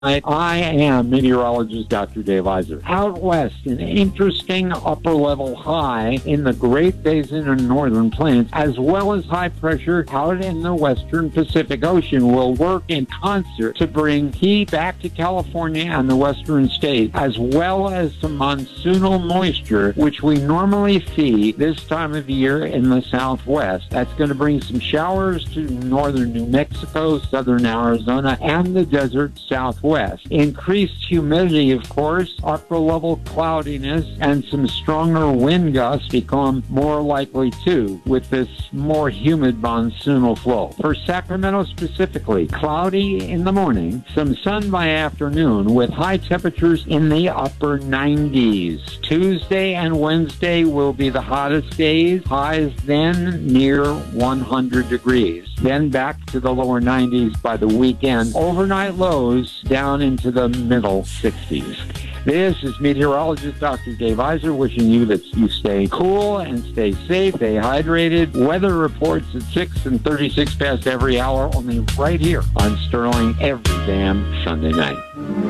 I am meteorologist Dr. Dave Iser. Out west, an interesting upper level high in the Great Basin and Northern Plains, as well as high pressure out in the western Pacific Ocean, will work in concert to bring heat back to California and the western states, as well as some monsoonal moisture, which we normally see this time of year in the southwest. That's going to bring some showers to northern New Mexico, southern Arizona, and the desert southwest. Increased humidity, of course, upper level cloudiness, and some stronger wind gusts become more likely too with this more humid monsoonal flow. For Sacramento specifically, cloudy in the morning, some sun by afternoon with high temperatures in the upper 90s. Tuesday and Wednesday will be the hottest days, highs then near 100 degrees. Then back to the lower 90s by the weekend. Overnight lows down into the middle 60s. This is meteorologist Dr. Dave Iser wishing you that you stay cool and stay safe, stay hydrated. Weather reports at 6 and 36 past every hour, only right here on Sterling every damn Sunday night.